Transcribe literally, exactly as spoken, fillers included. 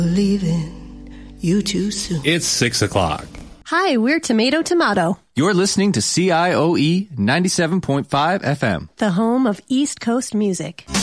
Leaving you too soon. It's six o'clock. Hi, we're Tomato Tomato, You're listening to C I O E ninety-seven point five F M. the home of East Coast music.